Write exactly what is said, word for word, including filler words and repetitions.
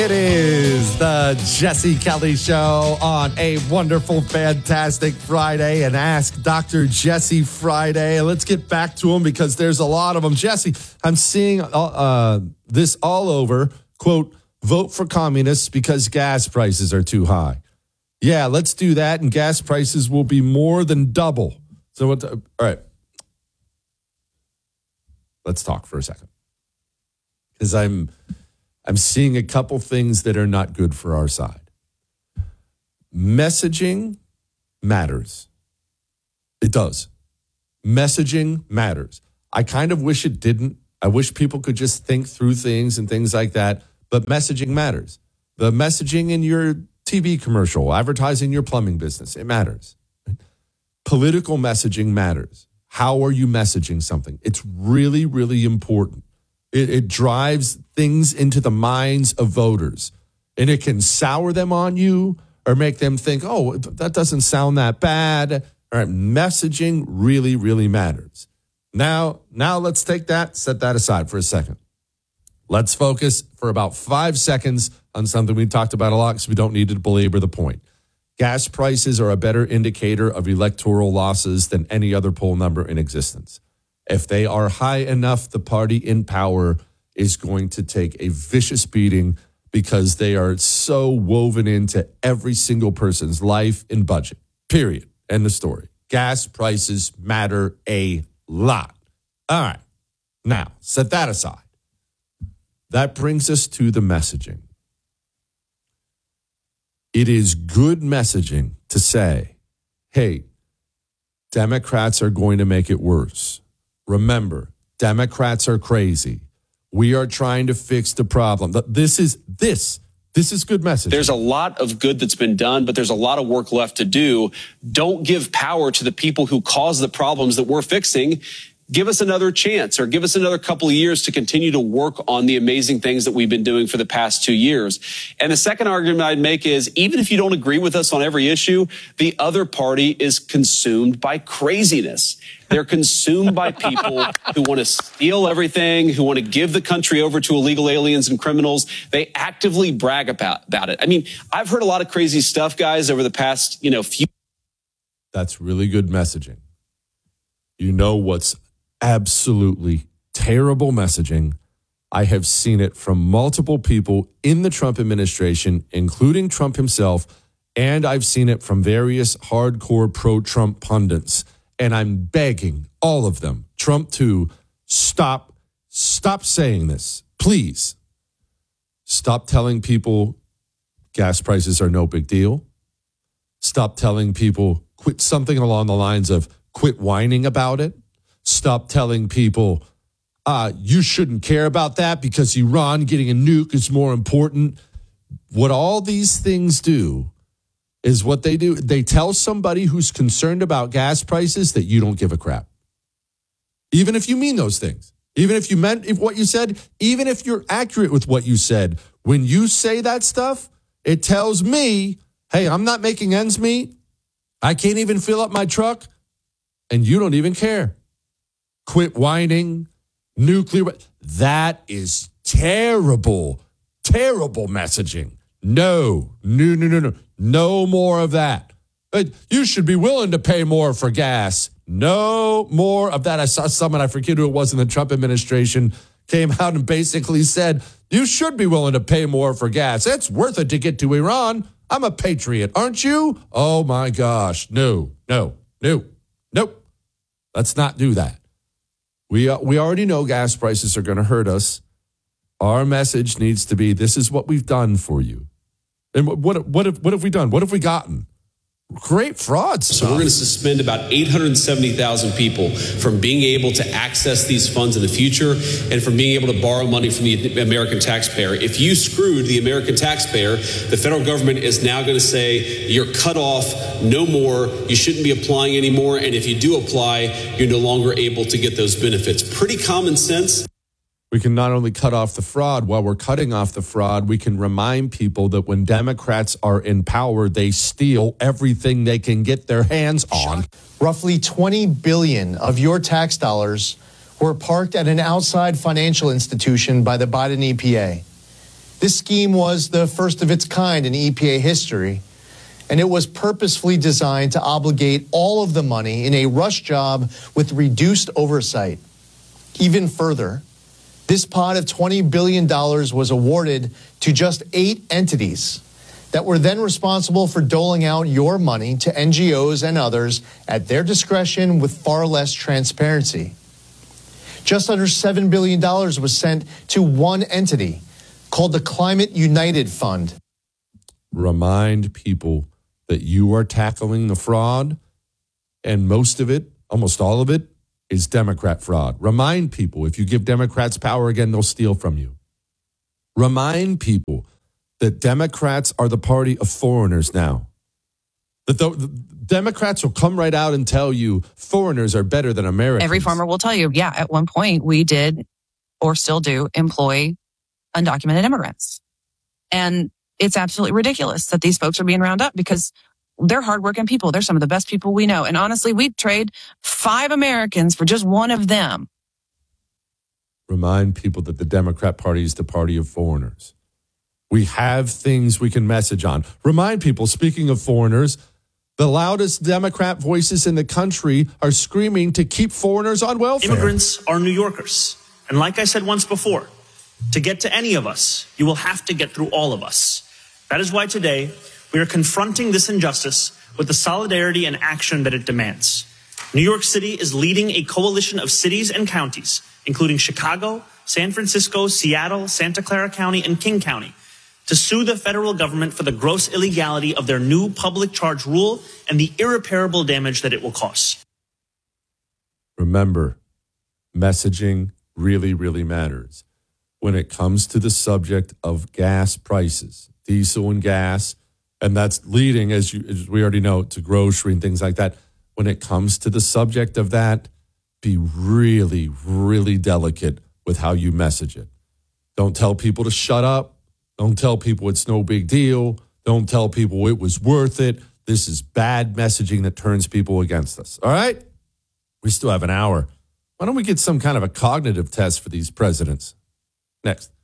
It is the Jesse Kelly Show on a wonderful, fantastic Friday, and Ask Doctor Jesse Friday. Let's get back to them because there's a lot of them. Jesse, I'm seeing uh, this all over. Quote, vote for communists because gas prices are too high. Yeah, let's do that, and gas prices will be more than double. So, what? The, all right. Let's talk for a second. Because I'm... I'm seeing a couple things that are not good for our side. Messaging matters. It does. Messaging matters. I kind of wish it didn't. I wish people could just think through things and things like that. But messaging matters. The messaging in your T V commercial, advertising your plumbing business, it matters. Political messaging matters. How are you messaging something? It's really, really important. It, it drives things into the minds of voters, and it can sour them on you or make them think, oh, that doesn't sound that bad. All right, messaging really, really matters. Now, now let's take that, set that aside for a second. Let's focus for about five seconds on something we talked about a lot because we don't need to belabor the point. Gas prices are a better indicator of electoral losses than any other poll number in existence. If they are high enough, the party in power is going to take a vicious beating because they are so woven into every single person's life and budget, period. End of story. Gas prices matter a lot. All right. Now, set that aside. That brings us to the messaging. It is good messaging to say, hey, Democrats are going to make it worse. Remember, Democrats are crazy. We are trying to fix the problem. This is this. This is good message. There's a lot of good that's been done, but there's a lot of work left to do. Don't give power to the people who cause the problems that we're fixing. Give us another chance or give us another couple of years to continue to work on the amazing things that we've been doing for the past two years. And the second argument I'd make is even if you don't agree with us on every issue, the other party is consumed by craziness. They're consumed by people who want to steal everything, who want to give the country over to illegal aliens and criminals. They actively brag about, about it. I mean, I've heard a lot of crazy stuff, guys, over the past, you know, few. That's really good messaging. You know what's absolutely terrible messaging? I have seen it from multiple people in the Trump administration, including Trump himself, and I've seen it from various hardcore pro-Trump pundits. And I'm begging all of them, Trump too, stop, stop saying this. Please. Stop telling people gas prices are no big deal. Stop telling people, quit something along the lines of quit whining about it. Stop telling people uh, you shouldn't care about that because Iran getting a nuke is more important. What all these things do is what they do. They tell somebody who's concerned about gas prices that you don't give a crap. Even if you mean those things, even if you meant if what you said, even if you're accurate with what you said, when you say that stuff, it tells me, hey, I'm not making ends meet. I can't even fill up my truck, and you don't even care. Quit whining, nuclear. That is terrible, terrible messaging. No, no, no, no, no. No more of that. You should be willing to pay more for gas. No more of that. I saw someone, I forget who it was in the Trump administration, came out and basically said, you should be willing to pay more for gas. It's worth it to get to Iran. I'm a patriot, aren't you? Oh, my gosh. No, no, no, nope. Let's not do that. We uh, we already know gas prices are going to hurt us. Our message needs to be, this is what we've done for you. And what what what have, what have we done? What have we gotten? Great fraud stuff. So we're going to suspend about eight hundred seventy thousand people from being able to access these funds in the future and from being able to borrow money from the American taxpayer. If you screwed the American taxpayer, the federal government is now going to say you're cut off, no more, you shouldn't be applying anymore, and if you do apply, you're no longer able to get those benefits. Pretty common sense. We can not only cut off the fraud, while we're cutting off the fraud, we can remind people that when Democrats are in power, they steal everything they can get their hands on. Roughly twenty billion dollars of your tax dollars were parked at an outside financial institution by the Biden E P A. This scheme was the first of its kind in E P A history, and it was purposefully designed to obligate all of the money in a rush job with reduced oversight. Even further, this pot of twenty billion dollars was awarded to just eight entities that were then responsible for doling out your money to N G Os and others at their discretion with far less transparency. Just under seven billion dollars was sent to one entity called the Climate United Fund. Remind people that you are tackling the fraud, and most of it, almost all of it, is Democrat fraud. Remind people, if you give Democrats power again, they'll steal from you. Remind people that Democrats are the party of foreigners now. That the, the Democrats will come right out and tell you foreigners are better than Americans. Every farmer will tell you, yeah, at one point we did or still do employ undocumented immigrants. And it's absolutely ridiculous that these folks are being rounded up because they're hardworking people. They're some of the best people we know. And honestly, we'd trade five Americans for just one of them. Remind people that the Democrat Party is the party of foreigners. We have things we can message on. Remind people, speaking of foreigners, the loudest Democrat voices in the country are screaming to keep foreigners on welfare. Immigrants are New Yorkers. And like I said once before, to get to any of us, you will have to get through all of us. That is why today we are confronting this injustice with the solidarity and action that it demands. New York City is leading a coalition of cities and counties, including Chicago, San Francisco, Seattle, Santa Clara County, and King County, to sue the federal government for the gross illegality of their new public charge rule and the irreparable damage that it will cause. Remember, messaging really, really matters. When it comes to the subject of gas prices, diesel and gas, and that's leading, as, you, as we already know, to grocery and things like that. When it comes to the subject of that, be really, really delicate with how you message it. Don't tell people to shut up. Don't tell people it's no big deal. Don't tell people it was worth it. This is bad messaging that turns people against us. All right? We still have an hour. Why don't we get some kind of a cognitive test for these presidents? Next.